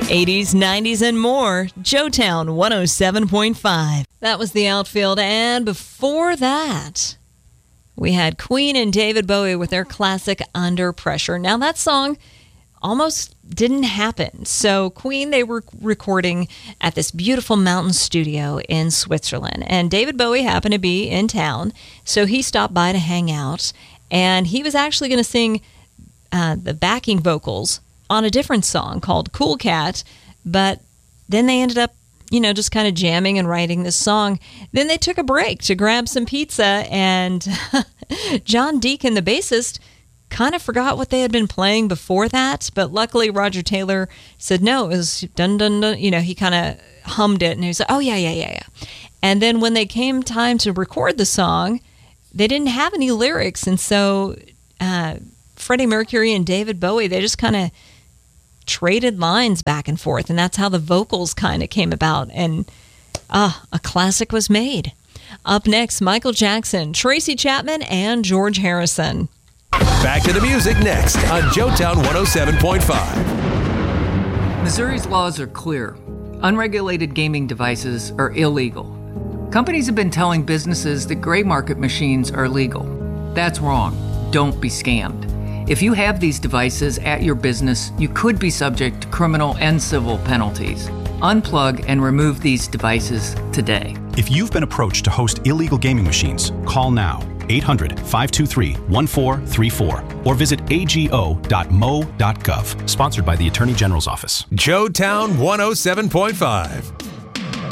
80s, 90s, and more. Joetown 107.5. That was the outfield. And before that, we had Queen and David Bowie with their classic Under Pressure. Now, that song almost didn't happen. So Queen, they were recording at this beautiful mountain studio in Switzerland. And David Bowie happened to be in town. So he stopped by to hang out. And he was actually going to sing the backing vocals on a different song called Cool Cat, but then they ended up, just kind of jamming and writing this song. Then they took a break to grab some pizza, and John Deacon, the bassist, kind of forgot what they had been playing before that, but luckily Roger Taylor said, no, it was dun dun dun, he kind of hummed it, and he was like, oh, yeah. And then when they came time to record the song, they didn't have any lyrics, and so Freddie Mercury and David Bowie, they just kind of traded lines back and forth, and that's how the vocals kind of came about, and a classic was made. Up next, Michael Jackson, Tracy Chapman, and George Harrison. Back to the music next on Joetown 107.5. Missouri's laws are clear. Unregulated gaming devices are illegal. Companies have been telling businesses that gray market machines are legal. That's wrong. Don't be scammed. If you have these devices at your business, you could be subject to criminal and civil penalties. Unplug and remove these devices today. If you've been approached to host illegal gaming machines, call now 800-523-1434 or visit ago.mo.gov. Sponsored by the Attorney General's Office. Joetown 107.5.